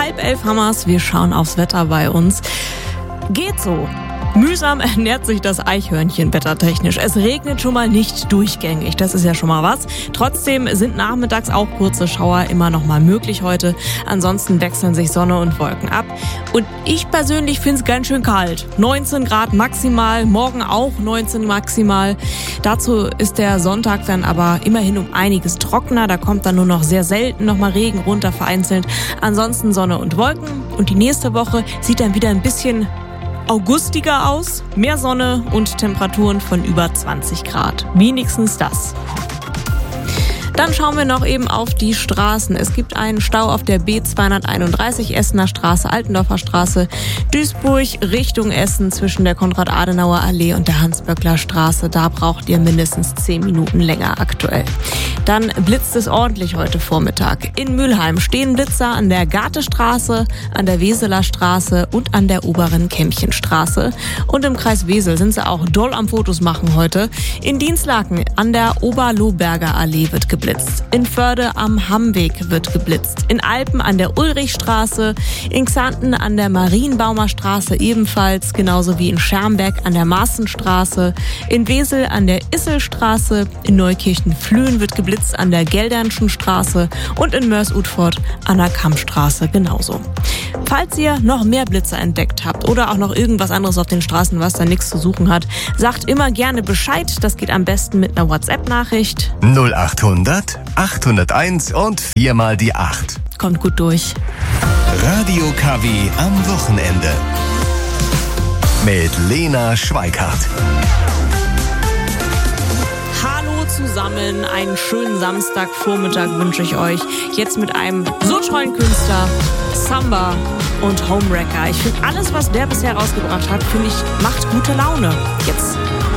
10:30 haben wir's. Wir schauen aufs Wetter bei uns. Geht so. Mühsam ernährt sich das Eichhörnchen wettertechnisch. Es regnet schon mal nicht durchgängig, das ist ja schon mal was. Trotzdem sind nachmittags auch kurze Schauer immer noch mal möglich heute. Ansonsten wechseln sich Sonne und Wolken ab. Und ich persönlich finde es ganz schön kalt. 19 Grad maximal, morgen auch 19 maximal. Dazu ist der Sonntag dann aber immerhin um einiges trockener. Da kommt dann nur noch sehr selten noch mal Regen runter vereinzelt. Ansonsten Sonne und Wolken. Und die nächste Woche sieht dann wieder ein bisschen augustiger aus, mehr Sonne und Temperaturen von über 20 Grad. Wenigstens das. Dann schauen wir noch eben auf die Straßen. Es gibt einen Stau auf der B231 Essener Straße, Altendorfer Straße, Duisburg Richtung Essen zwischen der Konrad-Adenauer-Allee und der Hans-Böckler-Straße. Da braucht ihr mindestens 10 Minuten länger aktuell. Dann blitzt es ordentlich heute Vormittag. In Mülheim stehen Blitzer an der Gartestraße, an der Weseler Straße und an der oberen Kämpchenstraße. Und im Kreis Wesel sind sie auch doll am Fotos machen heute. In Dinslaken an der Oberlohberger Allee wird geblitzt. In Förde am Hammweg wird geblitzt. In Alpen an der Ulrichstraße, in Xanten an der Marienbaumer Straße ebenfalls, genauso wie in Schermbeck an der Maaßenstraße, in Wesel an der Isselstraße, in Neukirchen-Flöhen wird geblitzt an der Geldernschen Straße und in Mörs-Utford an der Kammstraße genauso. Falls ihr noch mehr Blitzer entdeckt habt oder auch noch irgendwas anderes auf den Straßen, was da nichts zu suchen hat, sagt immer gerne Bescheid. Das geht am besten mit einer WhatsApp-Nachricht. 0800 801 und 4 mal die 8. Kommt gut durch. Radio KW am Wochenende. Mit Lena Schweikart. Hallo zusammen, einen schönen Samstagvormittag wünsche ich euch. Jetzt mit einem so tollen Künstler, Samba und Homewrecker. Ich finde alles, was der bisher rausgebracht hat, macht gute Laune. Jetzt